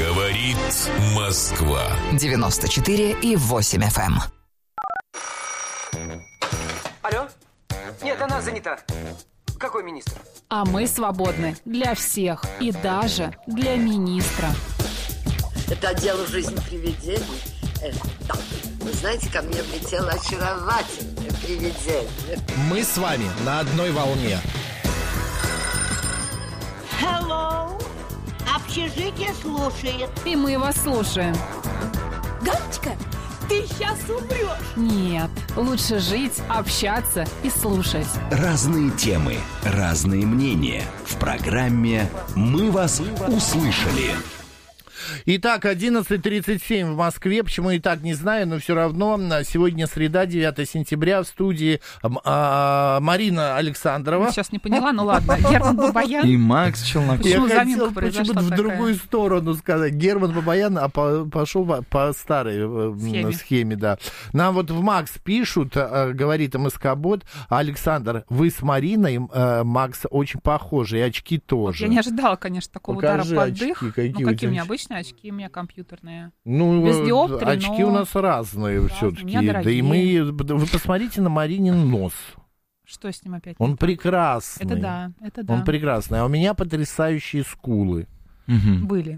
Говорит Москва. 94,8 FM. Алло? Нет, она занята. Какой министр? А мы свободны для всех и даже для министра. Это дело жизни привидений. Да. Вы знаете, ко мне влетело очаровательное привидение. Мы с вами на одной волне. Hello. Общежитие слушает. И мы вас слушаем. Галочка, ты сейчас умрешь. Нет, лучше жить, общаться и слушать. Разные темы, разные мнения. В программе «Мы вас услышали». Итак, 11:37 в Москве. Почему и так, не знаю, но все равно. Сегодня среда, 9 сентября. В студии Марина Александрова. Сейчас не поняла, ну ладно. Герман Бабаян. И Макс Челноков. Я хотел почему-то в другую сторону сказать. Герман Бабаян, а пошел по старой схеме, да. Нам вот в Макс пишут, говорит МСК-бот: Александр, вы с Мариной, Макс, очень похожи, и очки тоже. Вот я не ожидала, конечно, такого удара под дых. Какие ну, какие у меня обычные очки, у меня компьютерные. Ну, без диоптрий, очки но... у нас разные все-таки. Да и вы посмотрите на Маринин нос. Что с ним опять? Он прекрасный. Это да. Он прекрасный. А у меня потрясающие скулы. Были.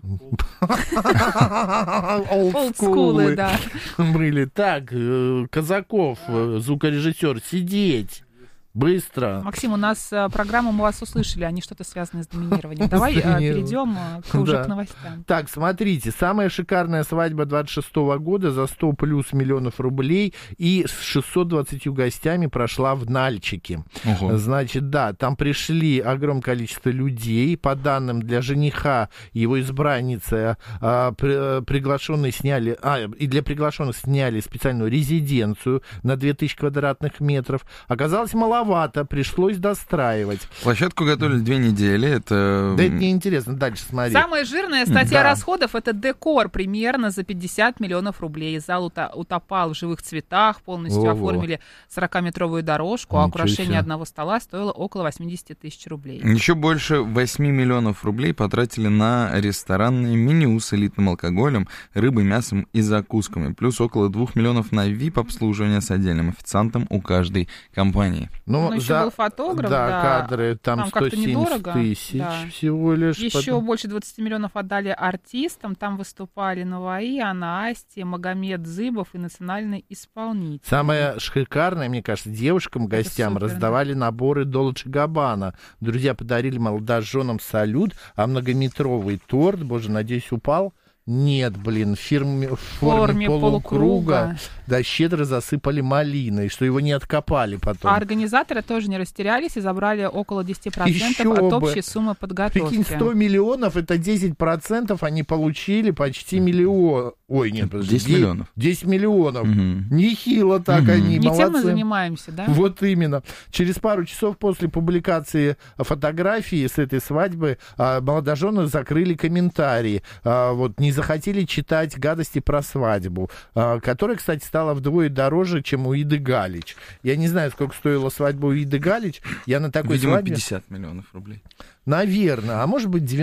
Олдскулы, да. Были. Так, Казаков, звукорежиссер, сидеть. Быстро. Максим, у нас программу «Мы вас услышали», они что-то связаны с доминированием. Давай перейдем уже к новостям. Так, смотрите, самая шикарная свадьба 26-го года за 100 плюс миллионов рублей и с 620 гостями прошла в Нальчике. Ого. Значит, да, там пришли огромное количество людей. По данным, для жениха и его избранницы приглашенные сняли, и для приглашенных сняли специальную резиденцию на 2000 квадратных метров. Оказалось маловато. Пришлось достраивать. Площадку готовили 2 недели. Это неинтересно. Дальше смотри. Самая жирная статья расходов — это декор. Примерно за 50 миллионов рублей. Зал утопал в живых цветах. Полностью оформили 40-метровую дорожку. А украшение одного стола стоило около 80 тысяч рублей. Еще больше 8 миллионов рублей потратили на ресторанное меню с элитным алкоголем, рыбой, мясом и закусками. Плюс около 2 миллионов на VIP-обслуживание с отдельным официантом у каждой компании. Ну, еще был фотограф, кадры, там 170 тысяч всего лишь. Еще больше 20 миллионов отдали артистам, там выступали Наваи, Анна Асти, Магомед Зыбов и национальный исполнитель. Самое шикарное, мне кажется, девушкам, гостям раздавали наборы Dolce Gabbana. Друзья подарили молодоженам салют, а многометровый торт, боже, надеюсь, упал. Нет, блин, в форме полукруга. Да, щедро засыпали малиной, что его не откопали потом. А организаторы тоже не растерялись и забрали около 10% Еще от общей суммы подготовки. Прикинь, 100 миллионов, это 10%, они получили почти миллион. Ой, нет, подожди. 10 миллионов. 10 миллионов. Нехило так они, не молодцы. тем мы занимаемся, да? Вот именно. Через пару часов после публикации фотографии с этой свадьбы молодожены закрыли комментарии. Вот, не захотели читать гадости про свадьбу, которая, кстати, стала вдвое дороже, чем у Иды Галич. Я не знаю, сколько стоила свадьба у Иды Галич. Я на такой Видимо, свадьбе... 50 миллионов рублей. Наверное, а может быть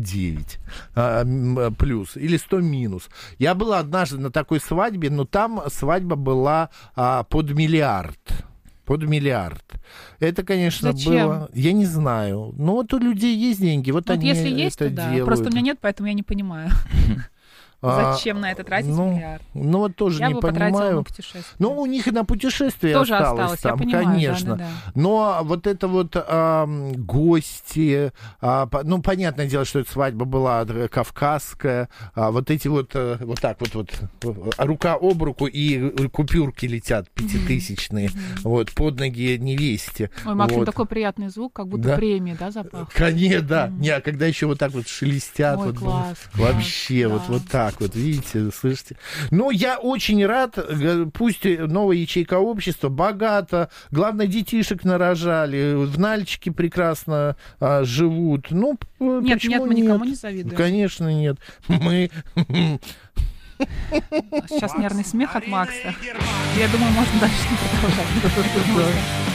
99 плюс или 100 минус. Я был однажды на такой свадьбе, но там свадьба была под миллиард. Под миллиард. Это, конечно, было... Я не знаю. Но вот у людей есть деньги, вот они если есть, это то да. делают. Просто у меня нет, поэтому я не понимаю. Зачем на это тратить миллиард? Ну, вот тоже я не бы понимаю. На путешествие. Ну, у них и на путешествие тоже осталось там, я понимаю, конечно. Да. Но вот это вот гости, ну, понятное дело, что эта свадьба была кавказская, вот эти вот так вот рука об руку, и купюрки летят пятитысячные, вот, под ноги невесте. Ой, Максим, такой приятный звук, как будто премия, да, запах? Конечно, да. Не, когда еще вот так вот шелестят. Ой, вот, класс. Вообще, вот так вот, видите, слышите. Но я очень рад, пусть новая ячейка общества, богата, главное, детишек нарожали, в Нальчике прекрасно живут. Ну, нет, мы никому не завидуем. Конечно, нет. Мы... Сейчас нервный смех от Макса. Я думаю, можно дальше не продолжать.